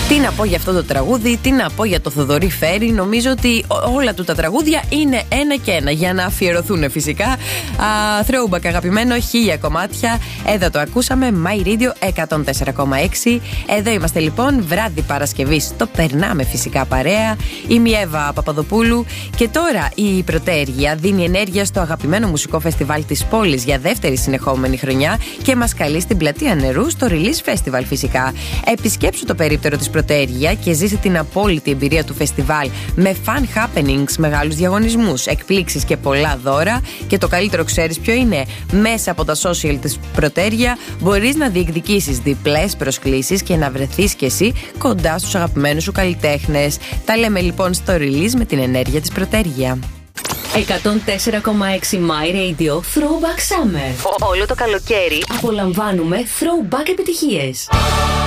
Τι να πω για αυτό το τραγούδι, τι να πω για το Θοδωρή Φέρη. Νομίζω ότι όλα του τα τραγούδια είναι ένα και ένα για να αφιερωθούν φυσικά. Throwback αγαπημένο, 1000 κομμάτια. Εδώ το ακούσαμε, My Radio 104,6. Εδώ είμαστε λοιπόν, βράδυ Παρασκευής. Το περνάμε φυσικά παρέα. Είμαι η Εύα Παπαδοπούλου. Και τώρα η Πρωτέργεια δίνει ενέργεια στο αγαπημένο μουσικό φεστιβάλ της πόλης για δεύτερη συνεχόμενη χρονιά και μας καλεί στην Πλατεία Νερού στο Release Festival φυσικά. Επισκέψου το περίπτερο της Πρωτέργεια και ζήσε την απόλυτη εμπειρία του φεστιβάλ με fun happenings, μεγάλους διαγωνισμούς, εκπλήξεις και πολλά δώρα. Και το καλύτερο ξέρεις ποιο είναι? Μέσα από τα social της Πρωτέργεια μπορείς να διεκδικήσεις διπλές προσκλήσεις και να βρεθείς κι εσύ κοντά στους αγαπημένους σου καλλιτέχνες. Τα λέμε λοιπόν στο Release με την ενέργεια της Πρωτέργεια. 104,6 My Radio Throwback Summer. Όλο το καλοκαίρι απολαμβάνουμε throwback επιτυχίες.